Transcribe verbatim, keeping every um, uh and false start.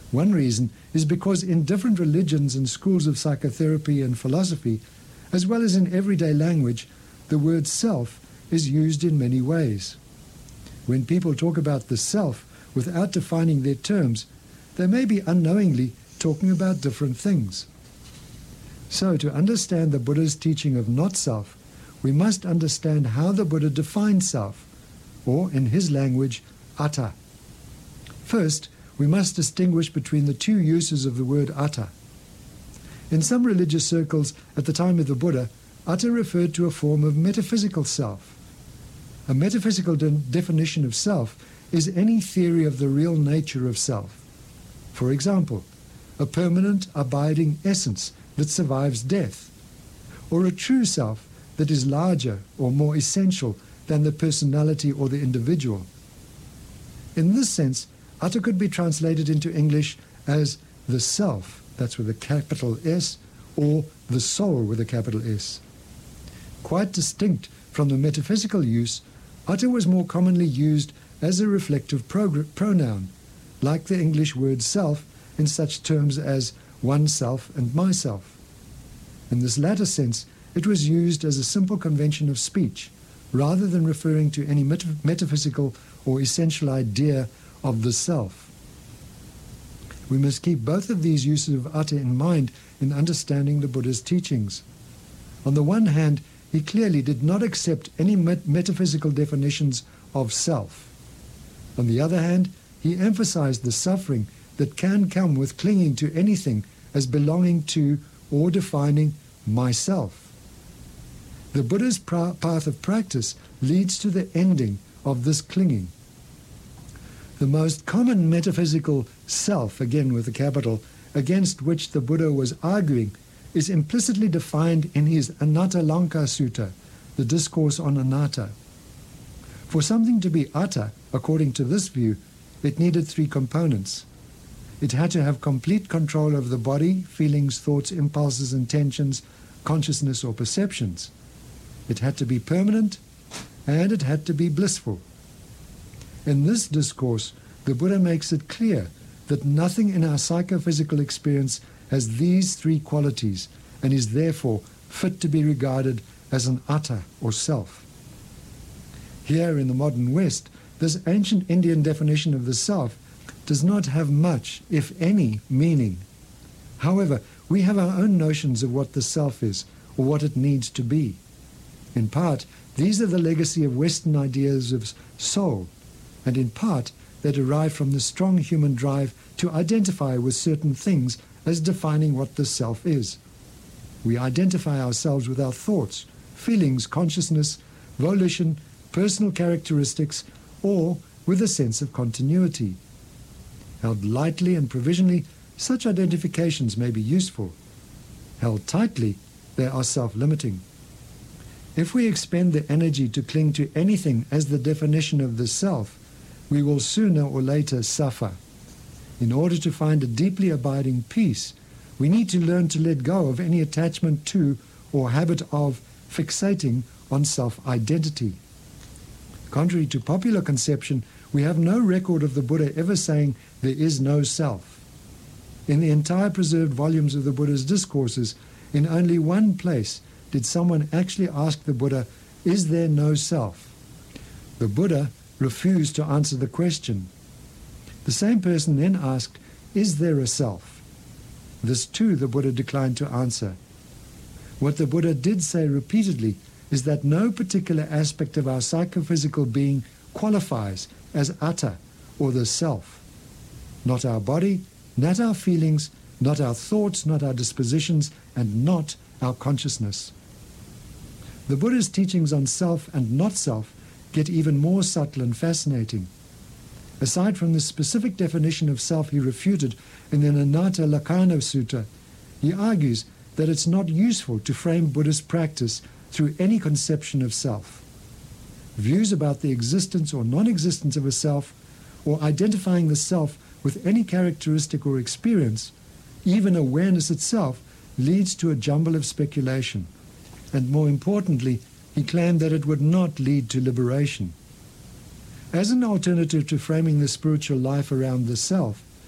One reason is because in different religions and schools of psychotherapy and philosophy, as well as in everyday language, the word self is used in many ways. When people talk about the self without defining their terms, they may be unknowingly talking about different things. So, to understand the Buddha's teaching of not-self, we must understand how the Buddha defined self, or in his language, atta. First, we must distinguish between the two uses of the word atta. In some religious circles at the time of the Buddha, atta referred to a form of metaphysical self. A metaphysical de definition of self is any theory of the real nature of self. For example, a permanent, abiding essence that survives death, or a true self that is larger or more essential than the personality or the individual. In this sense, atta could be translated into English as the self, that's with a capital S, or the soul with a capital S. Quite distinct from the metaphysical use, atta was more commonly used as a reflective pronoun, like the English word self in such terms as oneself and myself. In this latter sense, it was used as a simple convention of speech, rather than referring to any meta metaphysical or essential idea of the self. We must keep both of these uses of atta in mind in understanding the Buddha's teachings. On the one hand, he clearly did not accept any met metaphysical definitions of self. On the other hand, he emphasized the suffering that can come with clinging to anything as belonging to or defining myself. The Buddha's path of practice leads to the ending of this clinging. The most common metaphysical self, again with a capital, against which the Buddha was arguing is implicitly defined in his Anattalanka Sutta, the discourse on anatta. For something to be atta, according to this view, it needed three components. It had to have complete control over the body, feelings, thoughts, impulses, intentions, consciousness or perceptions. It had to be permanent, and it had to be blissful. In this discourse, the Buddha makes it clear that nothing in our psychophysical experience has these three qualities and is therefore fit to be regarded as an atta or self. Here in the modern West, this ancient Indian definition of the self does not have much, if any, meaning. However, we have our own notions of what the self is or what it needs to be. In part, these are the legacy of Western ideas of soul, and in part, they derive from the strong human drive to identify with certain things as defining what the self is. We identify ourselves with our thoughts, feelings, consciousness, volition, personal characteristics, or with a sense of continuity. Held lightly and provisionally, such identifications may be useful. Held tightly, they are self-limiting. If we expend the energy to cling to anything as the definition of the self, we will sooner or later suffer. In order to find a deeply abiding peace, we need to learn to let go of any attachment to or habit of fixating on self-identity. Contrary to popular conception, we have no record of the Buddha ever saying there is no self. In the entire preserved volumes of the Buddha's discourses, in only one place did someone actually ask the Buddha, is there no self? The Buddha refused to answer the question. The same person then asked, is there a self? This too the Buddha declined to answer. What the Buddha did say repeatedly is that no particular aspect of our psychophysical being qualifies as atta, or the self. Not our body, not our feelings, not our thoughts, not our dispositions, and not our consciousness. The Buddha's teachings on self and not self get even more subtle and fascinating. Aside from the specific definition of self he refuted in the Anattalanka Sutta, he argues that it's not useful to frame Buddhist practice through any conception of self. Views about the existence or non-existence of a self, or identifying the self with any characteristic or experience, even awareness itself, leads to a jumble of speculation. And more importantly, he claimed that it would not lead to liberation. As an alternative to framing the spiritual life around the self,